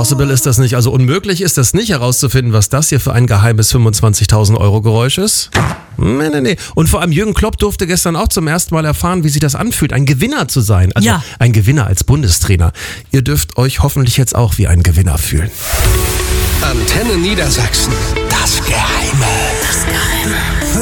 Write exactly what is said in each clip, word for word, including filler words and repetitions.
impossible ist das nicht. Also unmöglich ist das nicht herauszufinden, was das hier für ein geheimes fünfundzwanzigtausend Euro Geräusch ist. Nee, nee, nee. Und vor allem Jürgen Klopp durfte gestern auch zum ersten Mal erfahren, wie sich das anfühlt, ein Gewinner zu sein. Also ja. ein Gewinner als Bundestrainer. Ihr dürft euch hoffentlich jetzt auch wie ein Gewinner fühlen. Antenne Niedersachsen. Das Geheime. Das Geheime.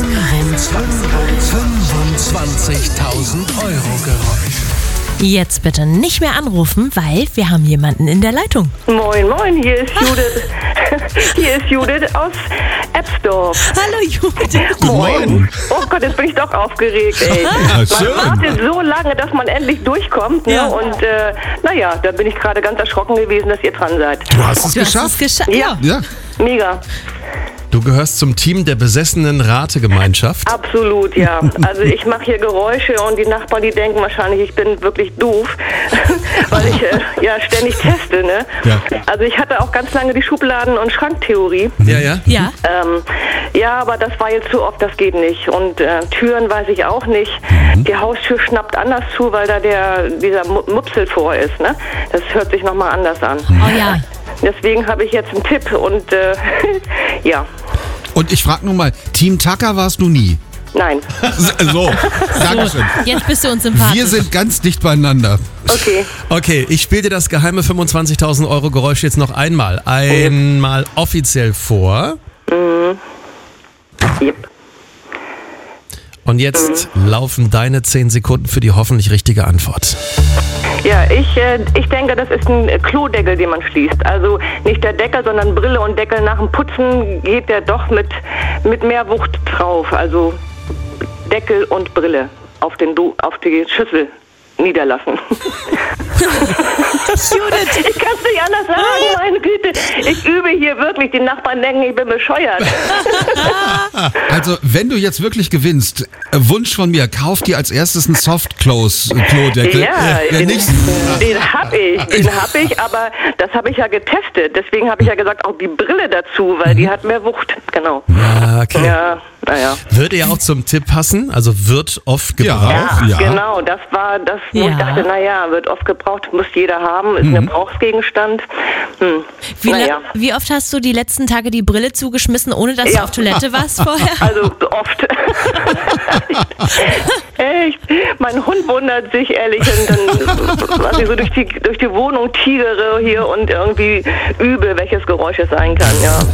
fünfundzwanzigtausend Euro Geräusch. Jetzt bitte nicht mehr anrufen, weil wir haben jemanden in der Leitung. Moin, moin, hier ist Judith. Hier ist Judith aus Ebsdorf. Hallo Judith. Moin. Oh Gott, jetzt bin ich doch aufgeregt, ey. Man schön. wartet so lange, dass man endlich durchkommt. Ne? Ja. Und äh, naja, da bin ich gerade ganz erschrocken gewesen, dass ihr dran seid. Du hast es Du hast geschafft. es geschafft. Ja. Ja. Mega. Du gehörst zum Team der besessenen Rategemeinschaft. Absolut, ja. Also ich mache hier Geräusche und die Nachbarn, die denken wahrscheinlich, ich bin wirklich doof, weil ich äh, ja ständig teste, ne? Ja. Also ich hatte auch ganz lange die Schubladen- und Schranktheorie. Ja, ja. Ja. Ähm, ja, aber das war jetzt zu oft, das geht nicht. Und äh, Türen weiß ich auch nicht. Die Haustür schnappt anders zu, weil da der dieser Mu- Mupsel vor ist, ne? Das hört sich nochmal anders an. Oh ja. Deswegen habe ich jetzt einen Tipp und äh, ja, Und ich frage nun mal, Team Tucker warst du nie? nein. So, Dankeschön. Jetzt bist du uns sympathisch. Wir sind ganz dicht beieinander. Okay. Okay, ich spiele dir das geheime fünfundzwanzigtausend Euro Geräusch jetzt noch einmal. Einmal offiziell vor. Yep. Und jetzt laufen deine zehn Sekunden für die hoffentlich richtige Antwort. Ja, ich, äh, ich denke, das ist ein Klodeckel, den man schließt. Also nicht der Deckel, sondern Brille und Deckel. Nach dem Putzen geht der doch mit, mit mehr Wucht drauf. Also Deckel und Brille auf, den du auf die Schüssel niederlassen. Judith. Ich kann es nicht anders sagen, meine Güte. Ich übe hier wirklich. Die Nachbarn denken, ich bin bescheuert. Also, wenn du jetzt wirklich gewinnst, äh, Wunsch von mir, kauf dir als erstes einen Soft-Close-Klodeckel. Ja, Der den, nicht, den hab ich, den hab ich, aber das habe ich ja getestet. Deswegen habe ich ja gesagt, auch die Brille dazu, weil die hat mehr Wucht. Genau. Ja, okay. Ja, naja. Würde ja auch zum Tipp passen, also wird oft Ja. gebraucht. Auch, ja. Genau, das war das, wo Ja. ich dachte, naja, wird oft gebraucht, muss jeder haben, ist ein Gebrauchsgegenstand. Hm. Wie, la- naja. wie oft hast du die letzten Tage die Brille zugeschmissen, ohne dass Ja. du auf Toilette warst vorher? Also oft. Echt. Mein Hund wundert sich ehrlich, und dann, was ich so durch die, durch die Wohnung tigere hier und irgendwie übe, welches Geräusch es sein kann, ja.